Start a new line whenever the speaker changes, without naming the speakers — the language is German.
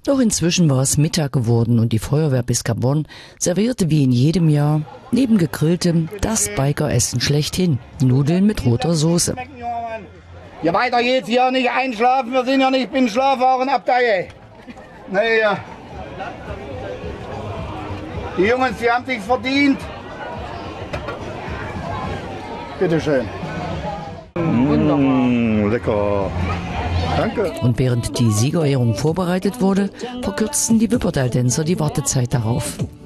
Doch inzwischen war es Mittag geworden und die Feuerwehr Biscabon servierte wie in jedem Jahr neben gegrilltem das Bikeressen schlechthin. Nudeln mit roter Soße.
Ja, weiter geht's hier, nicht einschlafen, wir sind ja nicht beim Schlafwagen abdeihe. Naja. Die Jungs, die haben sich's verdient. Bitteschön.
Lecker. Danke.
Und während die Siegerehrung vorbereitet wurde, verkürzten die Wippertal-Tänzer die Wartezeit darauf.